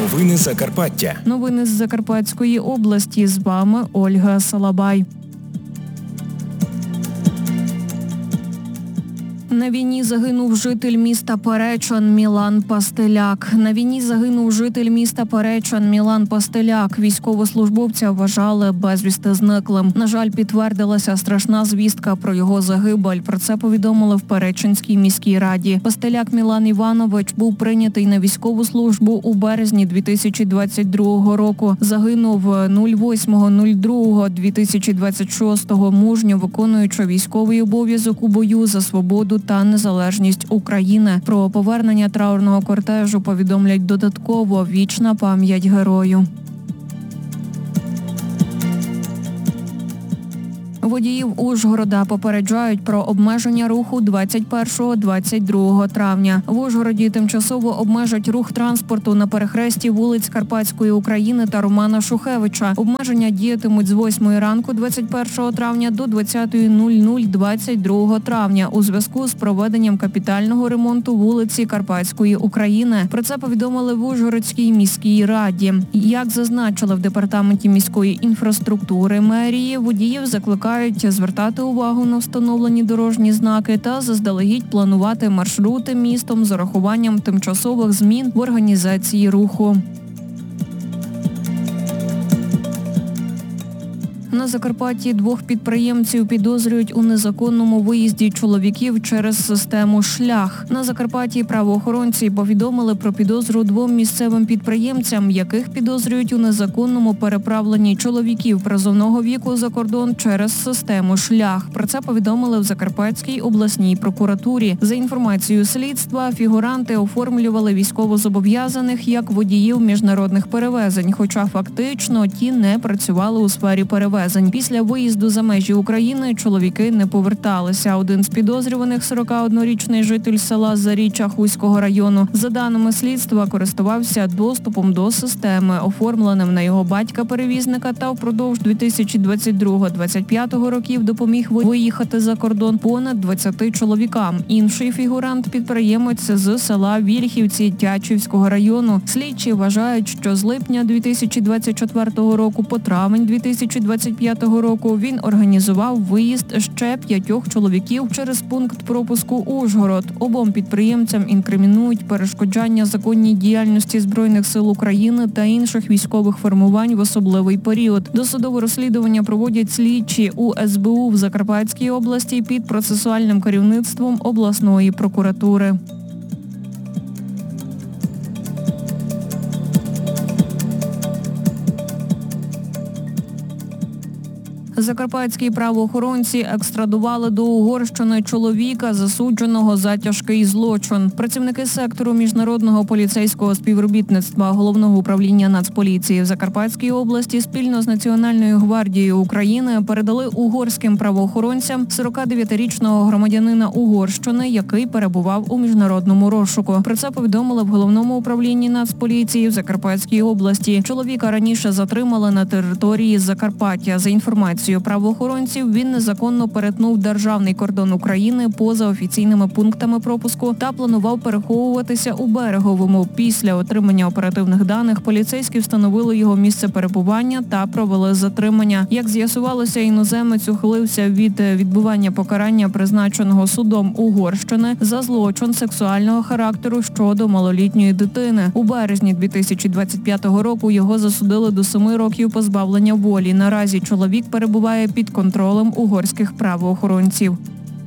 Новини Закарпаття. Новини з Закарпатської області. З вами Ольга Салабай. На війні загинув житель міста Перечин Мілан Пастеляк. На війні загинув житель міста Перечин Мілан Пастеляк. Військовослужбовця вважали безвісти зниклим. На жаль, підтвердилася страшна звістка про його загибель. Про це повідомили в Перечинській міській раді. Пастеляк Мілан Іванович був прийнятий на військову службу у березні 2022 року. Загинув 08.02.2026 мужньо виконуючи військовий обов'язок у бою за свободу та незалежність України. Про повернення траурного кортежу повідомлять додатково. Вічна пам'ять герою. Водіїв Ужгорода попереджають про обмеження руху 21-22 травня. В Ужгороді тимчасово обмежать рух транспорту на перехресті вулиць Карпатської України та Романа Шухевича. Обмеження діятимуть з 8 ранку 21 травня до 20:00 22 травня у зв'язку з проведенням капітального ремонту вулиці Карпатської України. Про це повідомили в Ужгородській міській раді. Як зазначили в департаменті міської інфраструктури мерії, водіїв закликають звертати увагу на встановлені дорожні знаки та заздалегідь планувати маршрути містом з урахуванням тимчасових змін в організації руху. На Закарпатті двох підприємців підозрюють у незаконному виїзді чоловіків через систему «Шлях». На Закарпатті правоохоронці повідомили про підозру двом місцевим підприємцям, яких підозрюють у незаконному переправленні чоловіків призовного віку за кордон через систему «Шлях». Про це повідомили в Закарпатській обласній прокуратурі. За інформацією слідства, фігуранти оформлювали військовозобов'язаних як водіїв міжнародних перевезень, хоча фактично ті не працювали у сфері перевезень. Після виїзду за межі України чоловіки не поверталися. Один з підозрюваних, 41-річний житель села Заріччя Хуського району, за даними слідства, користувався доступом до системи, оформленим на його батька-перевізника, та впродовж 2022-2025 років допоміг виїхати за кордон понад 20 чоловікам. Інший фігурант – підприємець з села Вільхівці Тячівського району. Слідчі вважають, що з липня 2024 року по травень 2025 року він організував виїзд ще 5 чоловіків через пункт пропуску Ужгород. Обом підприємцям інкримінують перешкоджання законній діяльності Збройних сил України та інших військових формувань в особливий період. Досудове розслідування проводять слідчі у СБУ в Закарпатській області під процесуальним керівництвом обласної прокуратури. Закарпатські правоохоронці екстрадували до Угорщини чоловіка, засудженого за тяжкий злочин. Працівники сектору міжнародного поліцейського співробітництва Головного управління Нацполіції в Закарпатській області спільно з Національною гвардією України передали угорським правоохоронцям 49-річного громадянина Угорщини, який перебував у міжнародному розшуку. Про це повідомили в Головному управлінні Нацполіції в Закарпатській області. Чоловіка раніше затримали на території Закарпаття. За інформацією правоохоронців, він незаконно перетнув державний кордон України поза офіційними пунктами пропуску та планував переховуватися у Береговому. Після отримання оперативних даних поліцейські встановили його місце перебування та провели затримання. Як з'ясувалося, іноземець ухилився від відбування покарання, призначеного судом Угорщини, за злочин сексуального характеру щодо малолітньої дитини. У березні 2025 року його засудили до 7 років позбавлення волі. Наразі чоловік перебуває під контролем угорських правоохоронців.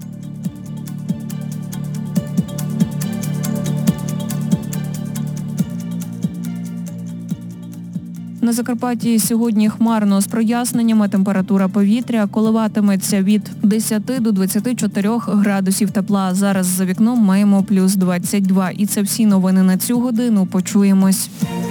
На Закарпатті сьогодні хмарно з проясненнями. Температура повітря коливатиметься від 10 до 24 градусів тепла. Зараз за вікном маємо плюс 22. І це всі новини на цю годину. Почуємось.